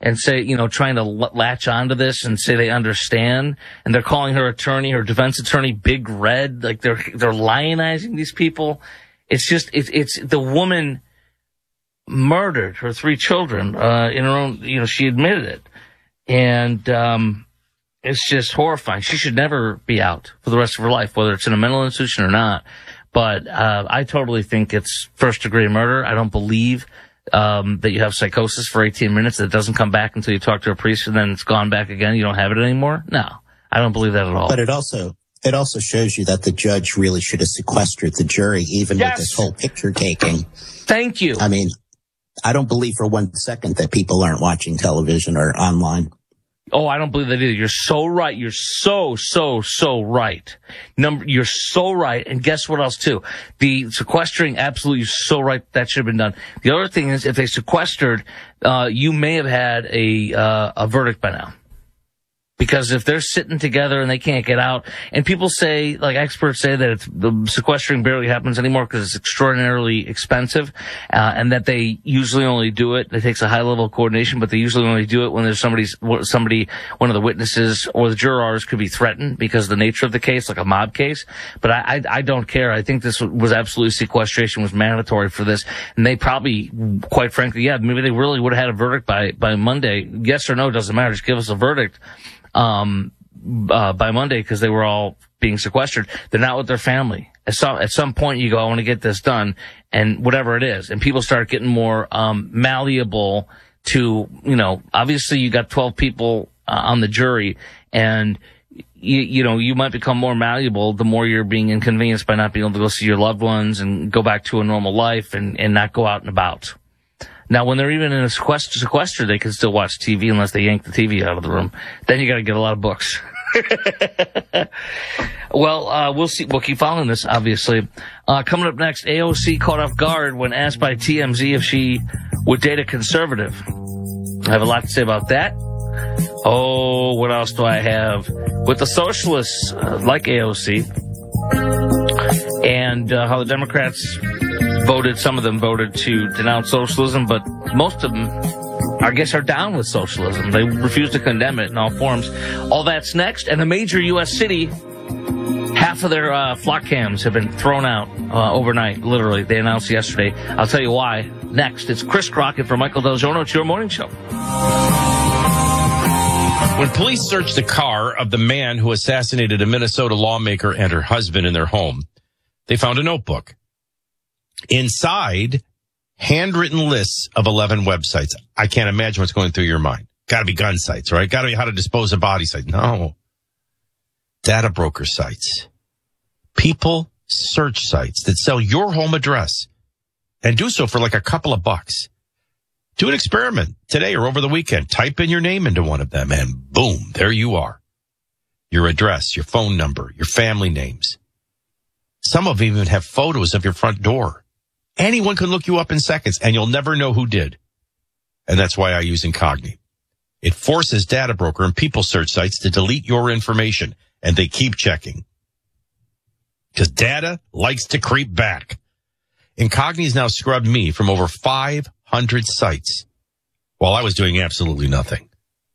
and say, trying to latch onto this and say they understand. And they're calling her attorney, her defense attorney, Big Red. Like they're lionizing these people. It's just, it's the woman murdered her 3 children, in her own, she admitted it. And, it's just horrifying. She should never be out for the rest of her life, whether it's in a mental institution or not. But I totally think it's first-degree murder. I don't believe that you have psychosis for 18 minutes that doesn't come back until you talk to a priest and then it's gone back again. You don't have it anymore? No, I don't believe that at all. But it also shows you that the judge really should have sequestered the jury, even with this whole picture taking. Thank you. I mean, I don't believe for 1 second that people aren't watching television or online. Oh, I don't believe that either. You're so right. You're so right. You're so right. And guess what else, too? The sequestering, absolutely, you're so right. That should have been done. The other thing is, if they sequestered, you may have had a verdict by now. Because if they're sitting together and they can't get out, and people say, like experts say, that the sequestering barely happens anymore because it's extraordinarily expensive, and that they usually only do it. It takes a high level of coordination, but they usually only do it when there's somebody, one of the witnesses or the jurors could be threatened because of the nature of the case, like a mob case. But I don't care. I think this was absolutely sequestration was mandatory for this, and they probably, quite frankly, maybe they really would have had a verdict by Monday. Yes or no, doesn't matter. Just give us a verdict. By Monday, because they were all being sequestered. They're not with their family. At some point you go, I want to get this done, and whatever it is. And people start getting more, malleable to, obviously you got 12 people on the jury, and you might become more malleable the more you're being inconvenienced by not being able to go see your loved ones and go back to a normal life and not go out and about. Now, when they're even in a sequester, they can still watch TV unless they yank the TV out of the room. Then you got to get a lot of books. Well, we'll see. We'll keep following this, obviously. Coming up next, AOC caught off guard when asked by TMZ if she would date a conservative. I have a lot to say about that. Oh, what else do I have? With the socialists, like AOC, and how the Democrats some of them voted to denounce socialism, but most of them, I guess, are down with socialism. They refuse to condemn it in all forms. All that's next. And a major U.S. city, half of their flock cams have been thrown out overnight, literally. They announced yesterday. I'll tell you why. Next, it's Chris Crockett for Michael Del Giorno. It's your morning show. When police searched the car of the man who assassinated a Minnesota lawmaker and her husband in their home, they found a notebook. Inside, handwritten lists of 11 websites. I can't imagine what's going through your mind. Got to be gun sites, right? Got to be how to dispose of body sites. No. Data broker sites. People search sites that sell your home address and do so for like a couple of bucks. Do an experiment today or over the weekend. Type in your name into one of them and boom, there you are. Your address, your phone number, your family names. Some of them even have photos of your front door. Anyone can look you up in seconds, and you'll never know who did. And that's why I use Incogni. It forces data broker and people search sites to delete your information, and they keep checking. Because data likes to creep back. Incogni has now scrubbed me from over 500 sites while I was doing absolutely nothing.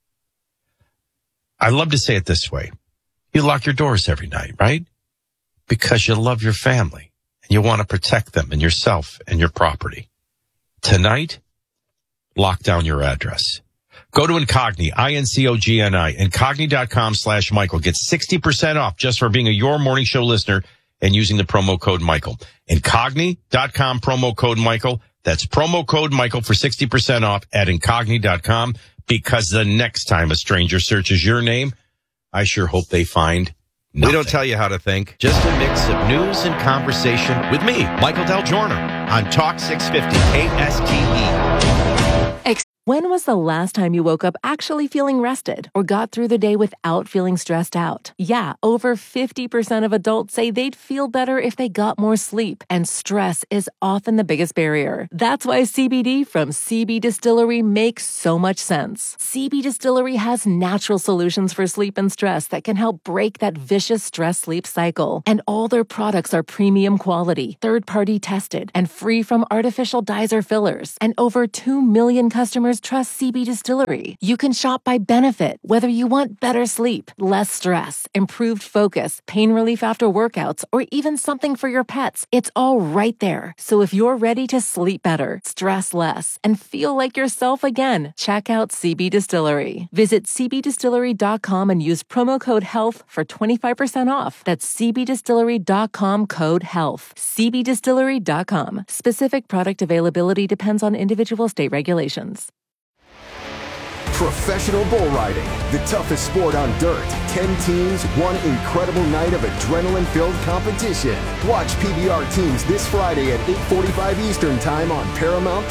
I love to say it this way. You lock your doors every night, right? Because you love your family. You want to protect them and yourself and your property. Tonight, lock down your address. Go to Incogni, I-N-C-O-G-N-I, Incogni.com/Michael. Get 60% off just for being a Your Morning Show listener and using the promo code Michael. Incogni.com, promo code Michael. That's promo code Michael for 60% off at Incogni.com, because the next time a stranger searches your name, I sure hope they find nothing. We don't tell you how to think, just a mix of news and conversation with me, Michael Del Giorno, on Talk 650 KSTE. When was the last time you woke up actually feeling rested or got through the day without feeling stressed out? Yeah, over 50% of adults say they'd feel better if they got more sleep, and stress is often the biggest barrier. That's why CBD from CB Distillery makes so much sense. CB Distillery has natural solutions for sleep and stress that can help break that vicious stress-sleep cycle. And all their products are premium quality, third-party tested, and free from artificial dyes or fillers. And over 2 million customers customers trust CB Distillery. You can shop by benefit, whether you want better sleep, less stress, improved focus, pain relief after workouts, or even something for your pets. It's all right there. So if you're ready to sleep better, stress less, and feel like yourself again, check out CB Distillery. Visit cbdistillery.com and use promo code HEALTH for 25% off. That's cbdistillery.com, code HEALTH. cbdistillery.com. Specific product availability depends on individual state regulations. Professional bull riding, the toughest sport on dirt. 10 teams, one incredible night of adrenaline-filled competition. Watch PBR teams this Friday at 8:45 Eastern Time on Paramount+.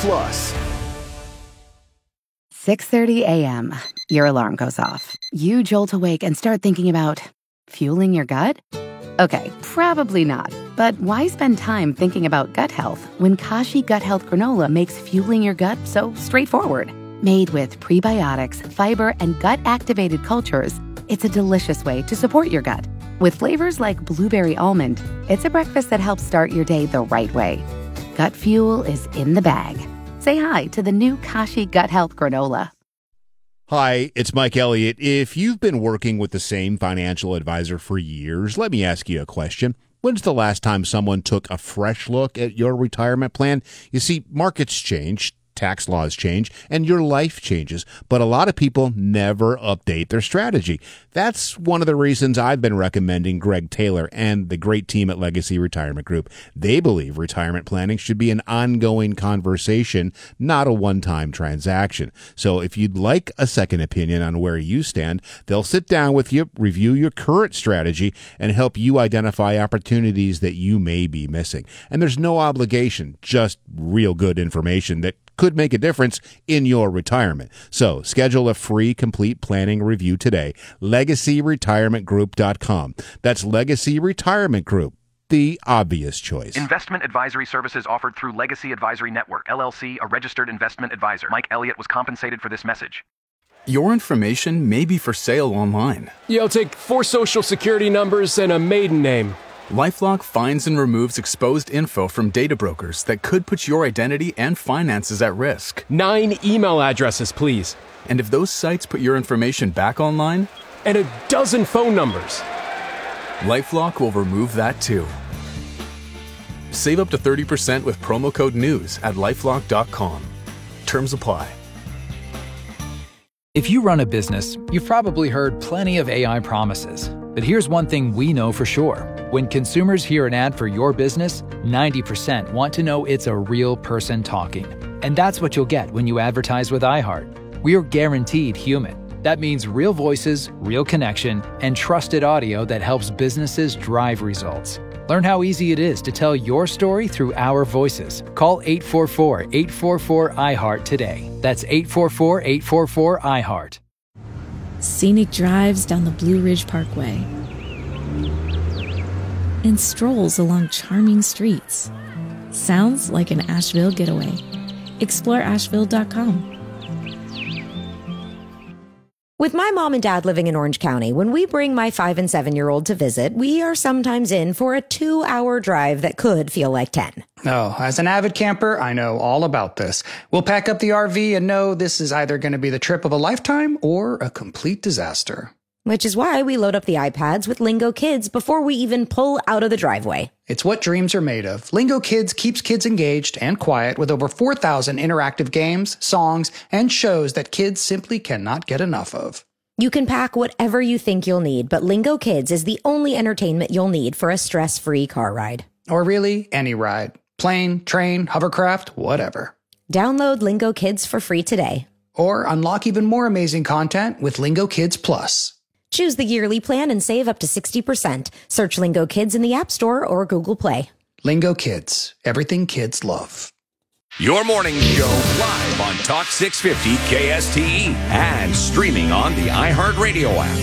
6:30 a.m. Your alarm goes off. You jolt awake and start thinking about fueling your gut? Okay, probably not. But why spend time thinking about gut health when Kashi Gut Health Granola makes fueling your gut so straightforward? Made with prebiotics, fiber, and gut-activated cultures, it's a delicious way to support your gut. With flavors like blueberry almond, it's a breakfast that helps start your day the right way. Gut fuel is in the bag. Say hi to the new Kashi Gut Health Granola. Hi, it's Mike Elliott. If you've been working with the same financial advisor for years, let me ask you a question. When's the last time someone took a fresh look at your retirement plan? You see, markets change, tax laws change, and your life changes, but a lot of people never update their strategy. That's one of the reasons I've been recommending Greg Taylor and the great team at Legacy Retirement Group. They believe retirement planning should be an ongoing conversation, not a one-time transaction. So if you'd like a second opinion on where you stand, they'll sit down with you, review your current strategy, and help you identify opportunities that you may be missing. And there's no obligation, just real good information that could make a difference in your retirement. So schedule a free complete planning review today. LegacyRetirementGroup.com. That's Legacy Retirement Group, the obvious choice. Investment advisory services offered through Legacy Advisory Network, LLC, a registered investment advisor. Mike Elliott was compensated for this message. Your information may be for sale online. Yeah, I'll take 4 social security numbers and a maiden name. LifeLock finds and removes exposed info from data brokers that could put your identity and finances at risk. 9 email addresses, please. And if those sites put your information back online? And a dozen phone numbers. LifeLock will remove that too. Save up to 30% with promo code NEWS at LifeLock.com. Terms apply. If you run a business, you've probably heard plenty of AI promises. But here's one thing we know for sure. When consumers hear an ad for your business, 90% want to know it's a real person talking. And that's what you'll get when you advertise with iHeart. We're guaranteed human. That means real voices, real connection, and trusted audio that helps businesses drive results. Learn how easy it is to tell your story through our voices. Call 844-844-iHeart today. That's 844-844-iHeart. Scenic drives down the Blue Ridge Parkway and strolls along charming streets. Sounds like an Asheville getaway. Explore Asheville.com. With my mom and dad living in Orange County, when we bring my 5- and 7-year-old to visit, we are sometimes in for a 2-hour drive that could feel like 10. Oh, as an avid camper, I know all about this. We'll pack up the RV and know this is either going to be the trip of a lifetime or a complete disaster. Which is why we load up the iPads with Lingo Kids before we even pull out of the driveway. It's what dreams are made of. Lingo Kids keeps kids engaged and quiet with over 4,000 interactive games, songs, and shows that kids simply cannot get enough of. You can pack whatever you think you'll need, but Lingo Kids is the only entertainment you'll need for a stress-free car ride. Or really, any ride. Plane, train, hovercraft, whatever. Download Lingo Kids for free today. Or unlock even more amazing content with Lingo Kids Plus. Choose the yearly plan and save up to 60%. Search Lingo Kids in the App Store or Google Play. Lingo Kids. Everything kids love. Your morning show live on Talk 650 KSTE and streaming on the iHeartRadio app.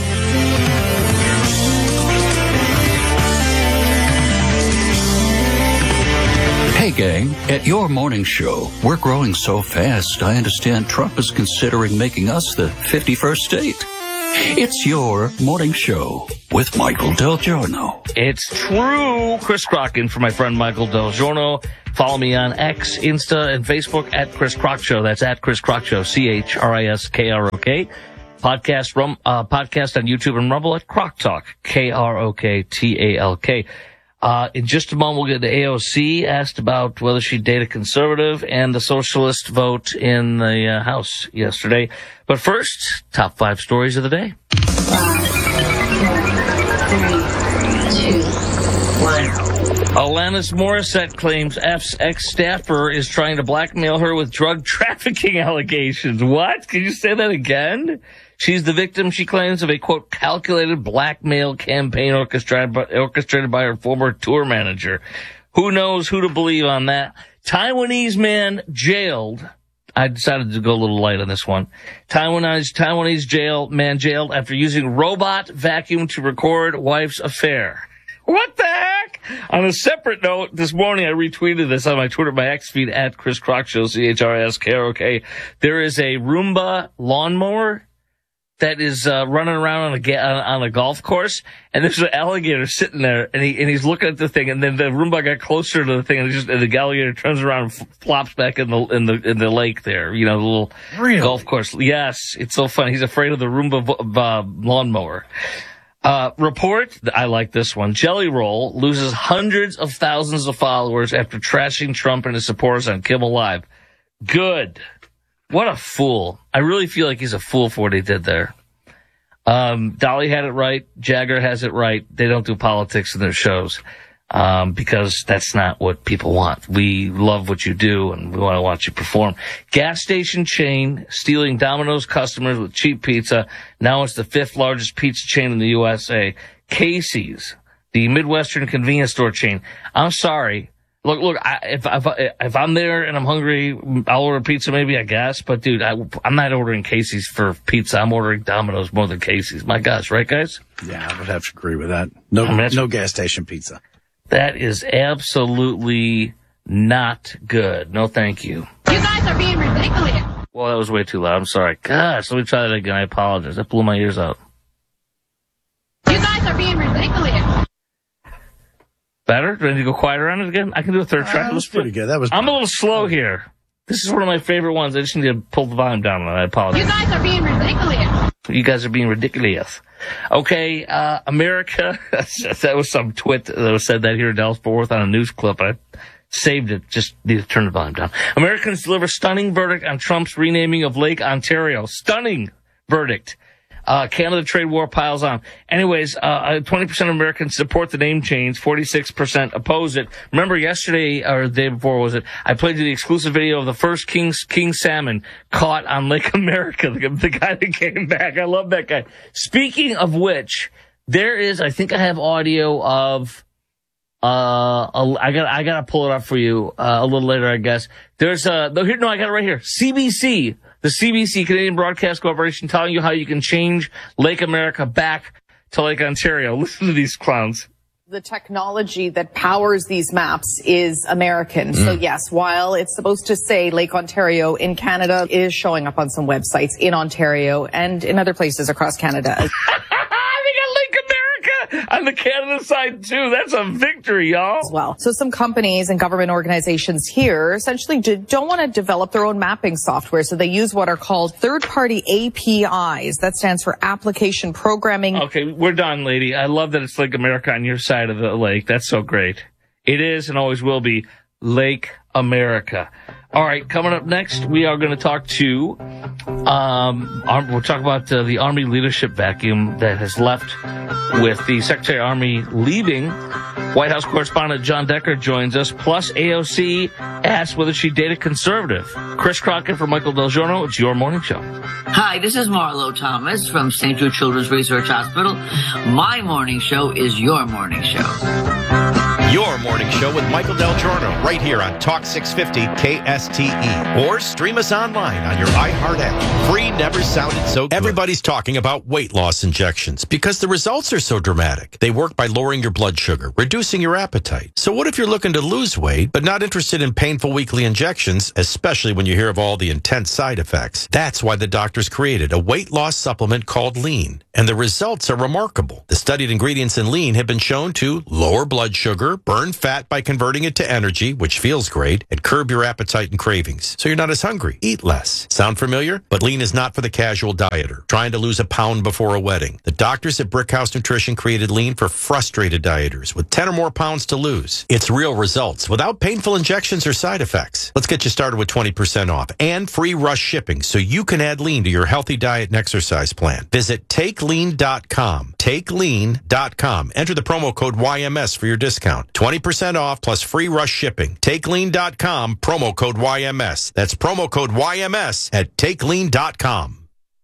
Hey gang, at your morning show, we're growing so fast, I understand Trump is considering making us the 51st state. It's your morning show with Michael Del Giorno. It's true. Chris Crocken for my friend Michael Del Giorno. Follow me on X, Insta, and Facebook at Chris Crock Show. That's at Chris Crock Show, ChrisKrock. Podcast on YouTube and Rumble at Crock Talk, KROKTALK. In just a moment, we'll get to AOC asked about whether she'd date a conservative and the socialist vote in the House yesterday. But first, top 5 stories of the day. 5, 4, 3, 2, 1. Alanis Morissette claims F's ex-staffer is trying to blackmail her with drug trafficking allegations. What? Can you say that again? She's the victim, she claims, of a, quote, calculated blackmail campaign orchestrated by her former tour manager. Who knows who to believe on that? Taiwanese man jailed. I decided to go a little light on this one. Taiwanese man jailed after using robot vacuum to record wife's affair. What the heck? On a separate note, this morning I retweeted this on my Twitter, my X feed at Chris Crock Show, ChrisKrock. There is a Roomba lawnmower that is running around on a golf course, and there's an alligator sitting there, and he's looking at the thing, and then the Roomba got closer to the thing, and the alligator turns around and flops back in the lake there, you know, the little golf course. Yes, it's so funny. He's afraid of the Roomba lawnmower. Report, I like this one. Jelly Roll loses hundreds of thousands of followers after trashing Trump and his supporters on Kimmel Live. Good. What a fool. I really feel like he's a fool for what he did there. Dolly had it right. Jagger has it right. They don't do politics in their shows, because that's not what people want. We love what you do, and we want to watch you perform. Gas station chain stealing Domino's customers with cheap pizza. Now it's the 5th largest pizza chain in the USA. Casey's, the Midwestern convenience store chain. I'm sorry. Look, if I'm there and I'm hungry, I'll order pizza maybe, I guess. But, dude, I'm not ordering Casey's for pizza. I'm ordering Domino's more than Casey's. My gosh, right, guys? Yeah, I would have to agree with that. No gas station pizza. That is absolutely not good. No, thank you. You guys are being ridiculous. Well, that was way too loud. I'm sorry. Gosh, let me try that again. I apologize. That blew my ears out. You guys are being ridiculous. Better? Do I need to go quieter on it again? I can do a third track. That was pretty good. I'm a little slow here. This is one of my favorite ones. I just need to pull the volume down on it. I apologize. You guys are being ridiculous. You guys are being ridiculous. Okay, America. That was some twit that was said that here in Dallas-Fort Worth on a news clip. I saved it. Just need to turn the volume down. Americans deliver stunning verdict on Trump's renaming of Lake Ontario. Stunning verdict. Canada trade war piles on. Anyways, 20% of Americans support the name change. 46% oppose it. Remember yesterday, or the day before, was it? I played you the exclusive video of the first king salmon caught on Lake America. The guy that came back. I love that guy. Speaking of which, there is, I think I have audio of, I gotta pull it up for you, a little later, I guess. There's I got it right here. CBC. The CBC, Canadian Broadcast Corporation, telling you how you can change Lake America back to Lake Ontario. Listen to these clowns. The technology that powers these maps is American. So yes, while it's supposed to say Lake Ontario in Canada, it is showing up on some websites in Ontario and in other places across Canada. On the Canada side, too. That's a victory, y'all. As well. So some companies and government organizations here essentially don't want to develop their own mapping software. So they use what are called third-party APIs. That stands for Application Programming. Okay, we're done, lady. I love that it's Lake America on your side of the lake. That's so great. It is and always will be Lake America. All right, coming up next, we are going to talk to, we'll talk about the Army leadership vacuum that has left with the Secretary of Army leaving. White House correspondent John Decker joins us, plus AOC asks whether she dated conservative. Chris Crockett for Michael Del Giorno, it's your morning show. Hi, this is Marlo Thomas from St. Jude Children's Research Hospital. My morning show is your morning show. Your morning show with Michael Del Giorno, right here on Talk 650 KSTE. Or stream us online on your iHeart app. Free, never sounded so good. Everybody's talking about weight loss injections because the results are so dramatic. They work by lowering your blood sugar, reducing your appetite. So what if you're looking to lose weight, but not interested in painful weekly injections, especially when you hear of all the intense side effects? That's why the doctors created a weight loss supplement called Lean. And the results are remarkable. The studied ingredients in Lean have been shown to lower blood sugar, burn fat by converting it to energy, which feels great, and curb your appetite and cravings so you're not as hungry. Eat less. Sound familiar? But lean is not for the casual dieter trying to lose a pound before a wedding. The doctors at Brickhouse Nutrition created lean for frustrated dieters with 10 or more pounds to lose. It's real results without painful injections or side effects. Let's get you started with 20% off and free rush shipping so you can add lean to your healthy diet and exercise plan. Visit TakeLean.com. TakeLean.com. Enter the promo code YMS for your discount. 20% off plus free rush shipping. TakeLean.com, promo code YMS. That's promo code YMS at TakeLean.com.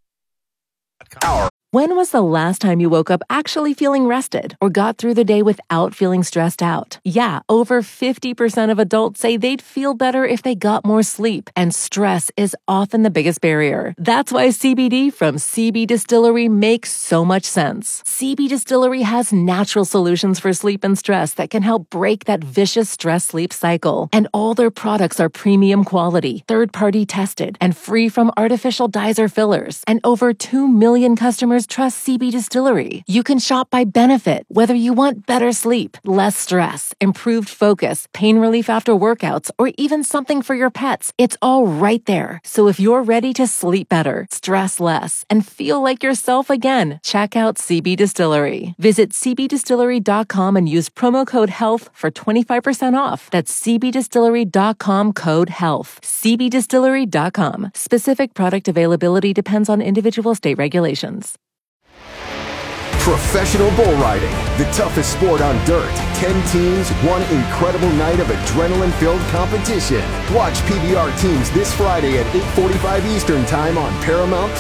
When was the last time you woke up actually feeling rested or got through the day without feeling stressed out? Yeah, over 50% of adults say they'd feel better if they got more sleep, and stress is often the biggest barrier. That's why CBD from CB Distillery makes so much sense. CB Distillery has natural solutions for sleep and stress that can help break that vicious stress-sleep cycle. And all their products are premium quality, third-party tested, and free from artificial dyes or fillers. And over 2 million customers trust CB Distillery. You can shop by benefit, whether you want better sleep, less stress, improved focus, pain relief after workouts, or even something for your pets. It's all right there. So if you're ready to sleep better, stress less, and feel like yourself again, check out CB Distillery. Visit cbdistillery.com and use promo code HEALTH for 25% off. That's cbdistillery.com, code HEALTH. cbdistillery.com. Specific product availability depends on individual state regulations. Professional bull riding, the toughest sport on dirt. 10 teams, one incredible night of adrenaline-filled competition. Watch PBR teams this Friday at 8:45 Eastern Time on Paramount+.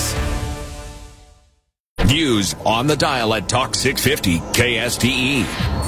News on the dial at Talk 650 KSTE.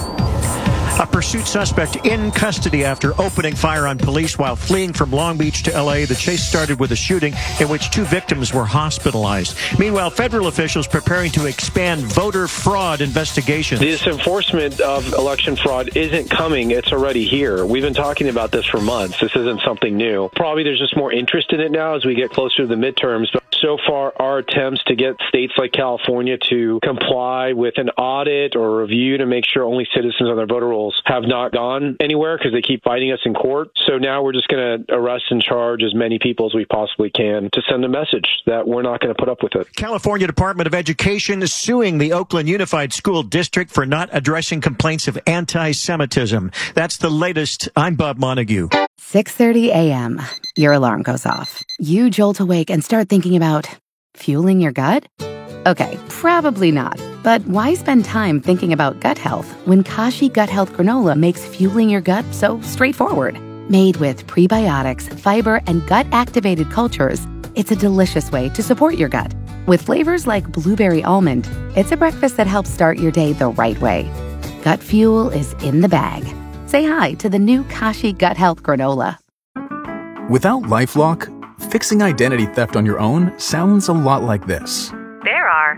A pursuit suspect in custody after opening fire on police while fleeing from Long Beach to L.A. The chase started with a shooting in which 2 victims were hospitalized. Meanwhile, federal officials preparing to expand voter fraud investigations. This enforcement of election fraud isn't coming. It's already here. We've been talking about this for months. This isn't something new. Probably there's just more interest in it now as we get closer to the midterms. But so far, our attempts to get states like California to comply with an audit or review to make sure only citizens on their voter rolls have not gone anywhere because they keep fighting us in court. So now we're just going to arrest and charge as many people as we possibly can to send a message that we're not going to put up with it. California Department of Education is suing the Oakland Unified School District for not addressing complaints of anti-Semitism. That's the latest. I'm Bob Montague. 6:30 a.m. Your alarm goes off. You jolt awake and start thinking about fueling your gut? Okay, probably not. But why spend time thinking about gut health when Kashi Gut Health Granola makes fueling your gut so straightforward? Made with prebiotics, fiber, and gut-activated cultures, it's a delicious way to support your gut. With flavors like blueberry almond, it's a breakfast that helps start your day the right way. Gut fuel is in the bag. Say hi to the new Kashi Gut Health Granola. Without LifeLock, fixing identity theft on your own sounds a lot like this. There are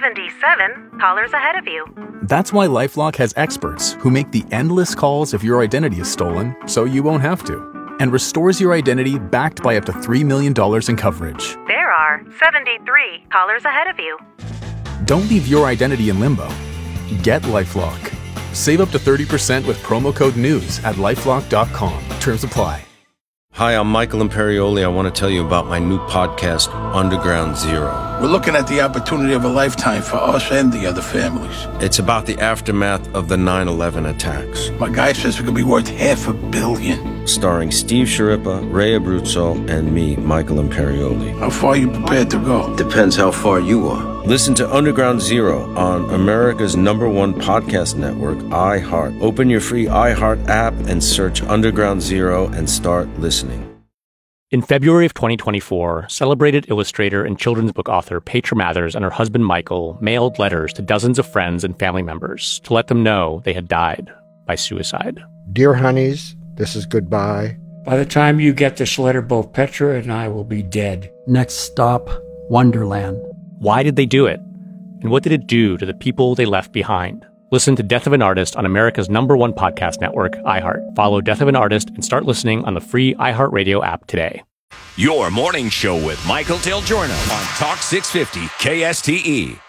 77 callers ahead of you. That's why LifeLock has experts who make the endless calls if your identity is stolen so you won't have to, and restores your identity backed by up to $3 million in coverage. There are 73 callers ahead of you. Don't leave your identity in limbo. Get LifeLock. Save up to 30% with promo code NEWS at LifeLock.com. Terms apply. Hi, I'm Michael Imperioli. I want to tell you about my new podcast, Underground Zero. We're looking at the opportunity of a lifetime for us and the other families. It's about the aftermath of the 9/11 attacks. My guy says it could be worth $500 million. Starring Steve Sciarippa, Ray Abruzzo, and me, Michael Imperioli. How far are you prepared to go? Depends how far you are. Listen to Underground Zero on America's #1 podcast network, iHeart. Open your free iHeart app and search Underground Zero and start listening. In February of 2024, celebrated illustrator and children's book author Petra Mathers and her husband Michael mailed letters to dozens of friends and family members to let them know they had died by suicide. Dear honeys, this is goodbye. By the time you get this letter, both Petra and I will be dead. Next stop, Wonderland. Why did they do it? And what did it do to the people they left behind? Listen to Death of an Artist on America's #1 podcast network, iHeart. Follow Death of an Artist and start listening on the free iHeartRadio app today. Your morning show with Michael Del Giorno on Talk 650 KSTE.